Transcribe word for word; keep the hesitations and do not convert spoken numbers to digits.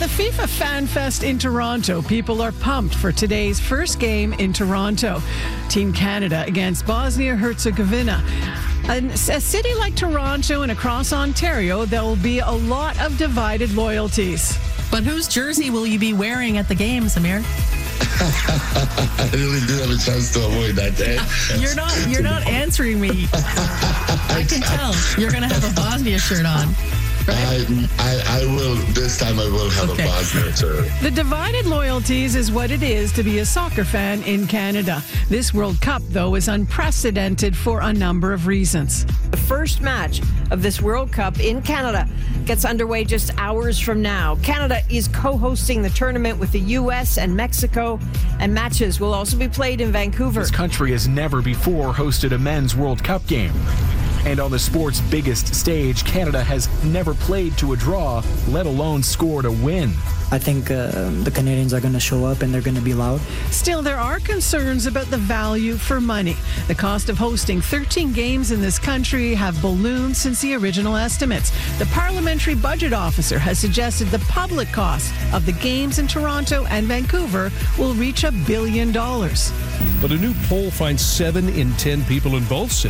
the FIFA Fan Fest in Toronto, people are pumped for today's first game in Toronto. Team Canada against Bosnia-Herzegovina. In a city like Toronto and across Ontario, there will be a lot of divided loyalties. But whose jersey will you be wearing at the game, Samir? I really did have a chance to avoid that day. You're not you're not answering me. I can tell. You're going to have a Bosnia shirt on. Right? I, I, I will, this time I will have okay. a Bosnia shirt. The divided loyalties is what it is to be a soccer fan in Canada. This World Cup, though, is unprecedented for a number of reasons. The first match of this World Cup in Canada gets underway just hours from now. Canada is co-hosting the tournament with the U S and Mexico, and matches will also be played in Vancouver. This country has never before hosted a men's World Cup game. And on the sport's biggest stage, Canada has never played to a draw, let alone scored a win. I think uh, the Canadians are going to show up and they're going to be loud. Still, there are concerns about the value for money. The cost of hosting thirteen games in this country have ballooned since the original estimates. The Parliamentary Budget Officer has suggested the public cost of the games in Toronto and Vancouver will reach a billion dollars. But a new poll finds seven in ten people in both cities